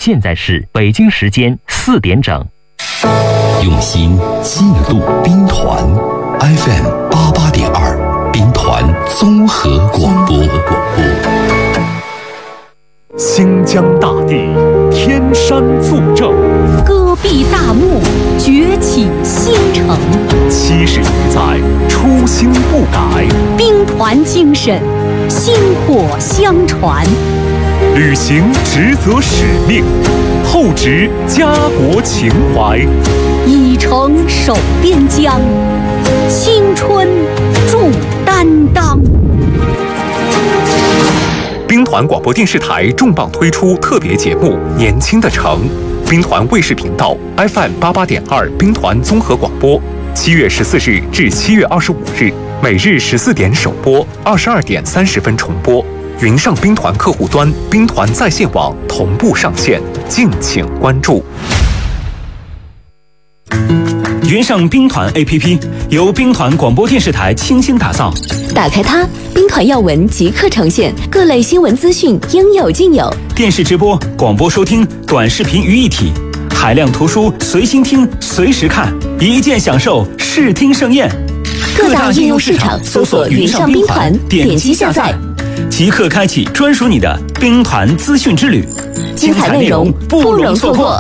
现在是北京时间4点整。 用心记录兵团 FM88.2兵团综合广播。 新疆大地，天山作证， 戈壁大漠，崛起新城。 70余载，初心不改， 兵团精神，薪火相传。 履行职责使命，厚植家国情怀， 以诚守边疆，青春铸担当。 兵团广播电视台重磅推出特别节目《年轻的城》，兵团卫视频道 FM88.2兵团综合广播，7月14日至7月25日，每日14点首播，22点30分重播。云上兵团客户端、兵团在线网同步上线，敬请关注。 云上兵团 APP 由兵团广播电视台倾心打造， 打开它，兵团要闻即刻呈现，各类新闻资讯应有尽有， 电视直播、广播收听、短视频于一体，海量图书随心听、随时看，一键享受视听盛宴。 各大应用市场搜索云上兵团，点击下载， 即刻开启专属你的兵团资讯之旅， 精彩内容不容错过。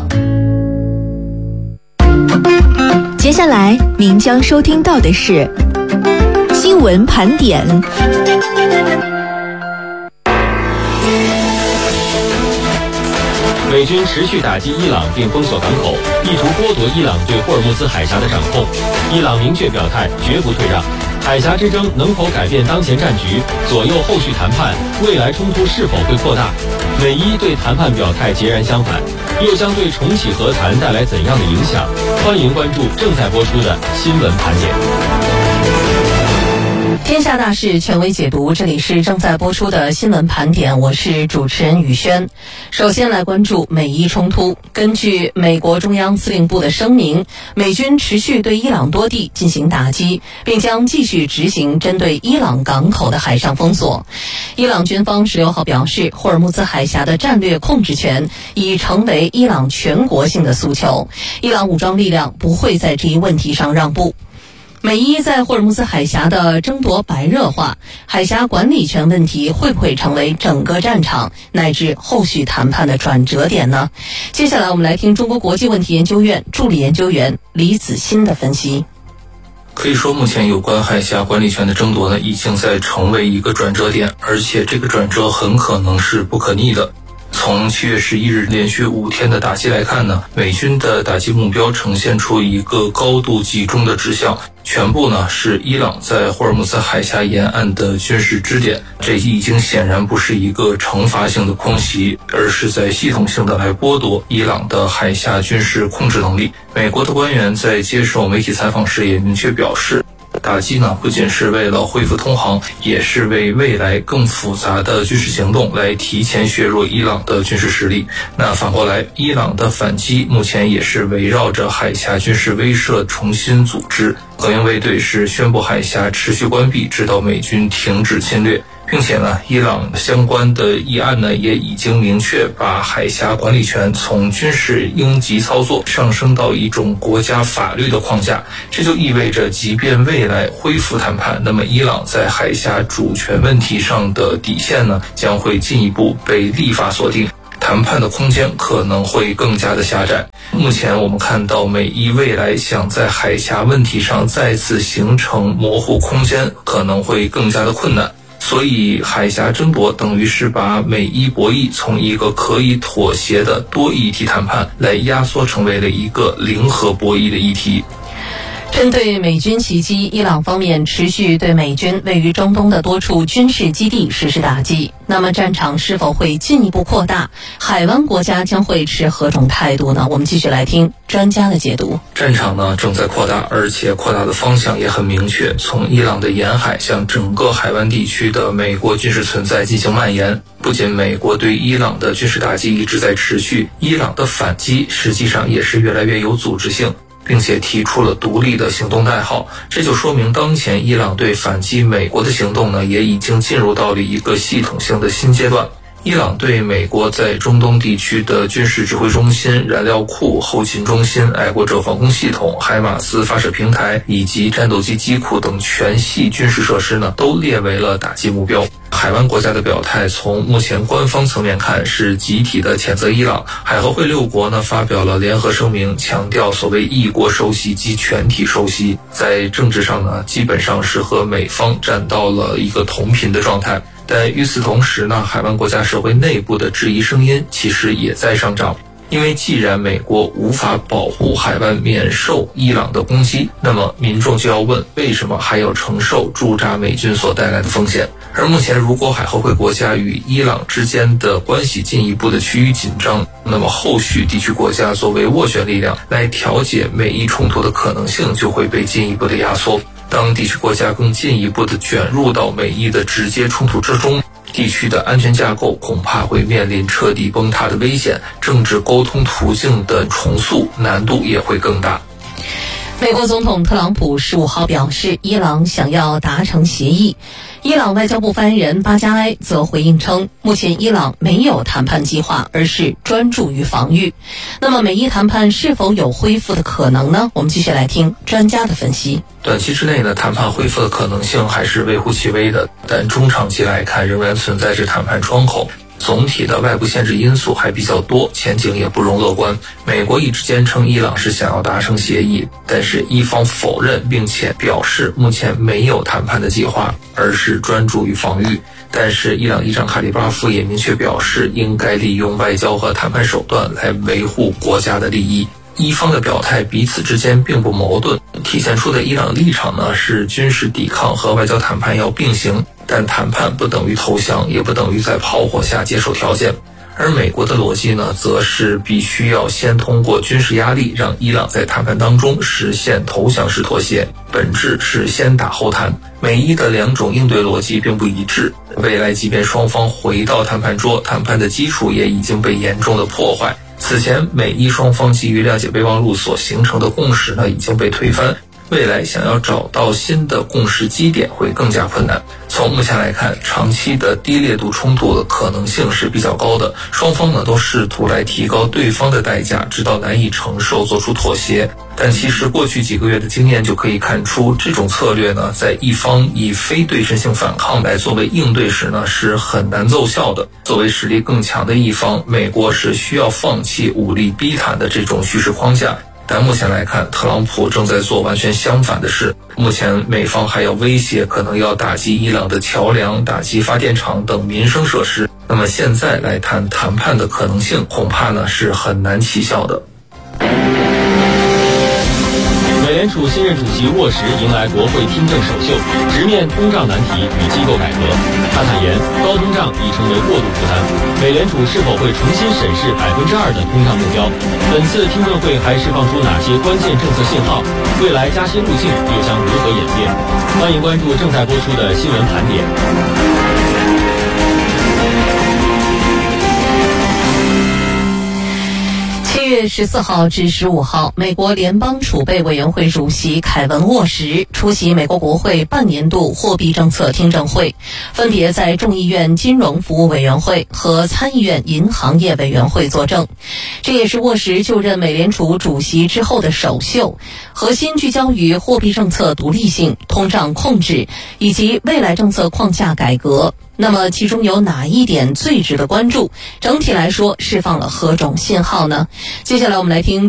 接下来您将收听到的是新闻盘点。 美军持续打击伊朗并封锁港口，意图剥夺伊朗对霍尔木兹海峡的掌控。伊朗明确表态，绝不退让。海峡之争能否改变当前战局，左右后续谈判？未来冲突是否会扩大？美伊对谈判表态截然相反，又将对重启和谈带来怎样的影响？欢迎关注正在播出的新闻盘点。 天下大事权威解读，这里是正在播出的新闻盘点，我是主持人宇轩。首先来关注美伊冲突。根据美国中央司令部的声明，美军持续对伊朗多地进行打击，并将继续执行针对伊朗港口的海上封锁。伊朗军方16号表示，霍尔木兹海峡的战略控制权已成为伊朗全国性的诉求，伊朗武装力量不会在这一问题上让步。美伊在霍尔木兹海峡的争夺白热化，海峡管理权问题会不会成为整个战场乃至后续谈判的转折点呢？接下来我们来听中国国际问题研究院助理研究员李子欣的分析。 可以说，目前有关海峡管理权的争夺呢，已经在成为一个转折点，而且这个转折很可能是不可逆的。从7月11日连续5天的打击来看呢，美军的打击目标呈现出一个高度集中的指向，全部呢是伊朗在霍尔木兹海峡沿岸的军事支点。这已经显然不是一个惩罚性的空袭，而是在系统性的来剥夺伊朗的海峡军事控制能力。美国的官员在接受媒体采访时也明确表示，打击呢不仅是为了恢复通航，也是为未来更复杂的军事行动来提前削弱伊朗的军事实力。那反过来，伊朗的反击目前也是围绕着海峡军事威慑重新组织。革命卫队是宣布海峡持续关闭，直到美军停止侵略。并且呢，伊朗相关的议案呢也已经明确把海峡管理权从军事应急操作上升到一种国家法律的框架。这就意味着，即便未来恢复谈判，那么伊朗在海峡主权问题上的底线呢将会进一步被立法锁定，谈判的空间可能会更加的狭窄。目前我们看到，美伊未来想在海峡问题上再次形成模糊空间，可能会更加的困难。所以海峡争夺等于是把美伊博弈从一个可以妥协的多议题谈判来压缩成为了一个零和博弈的议题。 针对美军袭击，伊朗方面持续对美军位于中东的多处军事基地实施打击。那么战场是否会进一步扩大？海湾国家将会持何种态度呢？我们继续来听专家的解读。 战场呢正在扩大，而且扩大的方向也很明确，从伊朗的沿海向整个海湾地区的美国军事存在进行蔓延。不仅美国对伊朗的军事打击一直在持续，伊朗的反击实际上也是越来越有组织性，并且提出了独立的行动代号。这就说明当前伊朗对反击美国的行动呢，也已经进入到了一个系统性的新阶段。 伊朗对美国在中东地区的军事指挥中心、燃料库、后勤中心、爱国者防空系统、海马斯发射平台以及战斗机机库等全系军事设施呢，都列为了打击目标。海湾国家的表态，从目前官方层面看是集体的谴责伊朗。海合会6国呢发表了联合声明，强调所谓一国受袭及全体受袭，在政治上呢基本上是和美方站到了一个同频的状态。但与此同时呢，海湾国家社会内部的质疑声音其实也在上涨。因为既然美国无法保护海湾免受伊朗的攻击，那么民众就要问，为什么还要承受驻扎美军所带来的风险？而目前如果海合会国家与伊朗之间的关系进一步的趋于紧张，那么后续地区国家作为斡旋力量来调解美伊冲突的可能性就会被进一步的压缩。当地区国家更进一步的卷入到美伊的直接冲突之中，地区的安全架构恐怕会面临彻底崩塌的危险，政治沟通途径的重塑难度也会更大。 美国总统特朗普15号表示，伊朗想要达成协议。伊朗外交部发言人巴加埃则回应称，目前伊朗没有谈判计划，而是专注于防御。那么美伊谈判是否有恢复的可能呢？我们继续来听专家的分析。 短期之内呢，谈判恢复的可能性还是微乎其微的，但中长期来看仍然存在着谈判窗口。总体的外部限制因素还比较多，前景也不容乐观。美国一直坚称伊朗是想要达成协议，但是伊方否认并且表示目前没有谈判的计划，而是专注于防御。但是伊朗议长卡里巴夫也明确表示，应该利用外交和谈判手段来维护国家的利益。伊方的表态彼此之间并不矛盾，体现出的伊朗立场呢是军事抵抗和外交谈判要并行，但谈判不等于投降，也不等于在炮火下接受条件。而美国的逻辑呢，则是必须要先通过军事压力，让伊朗在谈判当中实现投降式妥协，本质是先打后谈。美伊的两种应对逻辑并不一致，未来即便双方回到谈判桌，谈判的基础也已经被严重的破坏。此前美伊双方基于谅解备忘录所形成的共识呢，已经被推翻。未来想要找到新的共识基点会更加困难。从目前来看，长期的低烈度冲突的可能性是比较高的，双方呢都试图来提高对方的代价，直到难以承受做出妥协。但其实过去几个月的经验就可以看出，这种策略呢，在一方以非对称性反抗来作为应对时呢，是很难奏效的。作为实力更强的一方，美国是需要放弃武力逼谈的这种叙事框架。但目前来看，特朗普正在做完全相反的事。目前美方还要威胁可能要打击伊朗的桥梁、打击发电厂等民生设施。那么现在来谈谈判的可能性，恐怕呢是很难起效的。 美联储新任主席沃什迎来国会听证首秀，直面通胀难题与机构改革。他坦言，高通胀已成为过度负担，美联储是否会重新审视2%的通胀目标？本次听证会还释放出哪些关键政策信号？未来加息路径又将如何演变？欢迎关注正在播出的新闻盘点。 7月14号至15号，美国联邦储备委员会主席凯文·沃什出席美国国会半年度货币政策听证会，分别在众议院金融服务委员会和参议院银行业委员会作证。这也是沃什就任美联储主席之后的首秀，核心聚焦于货币政策独立性、通胀控制以及未来政策框架改革。那么其中有哪一点最值得关注？整体来说释放了何种信号呢？接下来我们来听